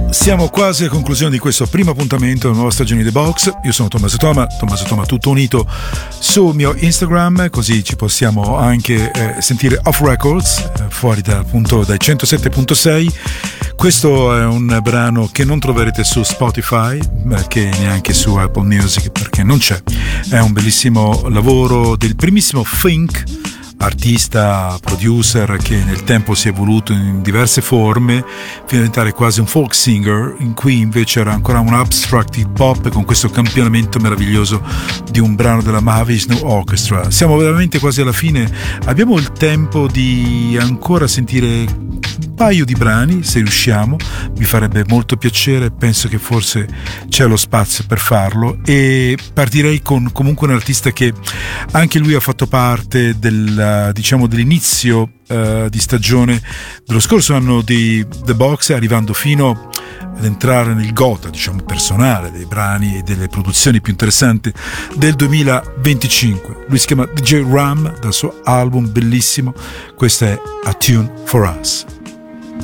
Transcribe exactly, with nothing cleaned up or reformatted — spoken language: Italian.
Siamo quasi a conclusione di questo primo appuntamento della nuova stagione di The Box. Io sono Tommaso Toma, Tommaso Toma tutto unito sul mio Instagram, così ci possiamo anche eh, sentire off records, eh, fuori da, appunto, dai centosette virgola sei. Questo è un brano che non troverete su Spotify, che neanche su Apple Music, perché non c'è. È un bellissimo lavoro del primissimo Think, artista, producer che nel tempo si è evoluto in diverse forme fino a diventare quasi un folk singer, in cui invece era ancora un abstract hip hop con questo campionamento meraviglioso di un brano della Mahavishnu Orchestra. Siamo veramente quasi alla fine, abbiamo il tempo di ancora sentire un paio di brani, se riusciamo, mi farebbe molto piacere, penso che forse c'è lo spazio per farlo, e partirei con comunque un artista che anche lui ha fatto parte del, diciamo, dell'inizio uh, di stagione dello scorso anno di The Box, arrivando fino ad entrare nel gota, diciamo, personale dei brani e delle produzioni più interessanti del duemilaventicinque. Lui si chiama D J Ram, dal suo album bellissimo, questa è A Tune for Us.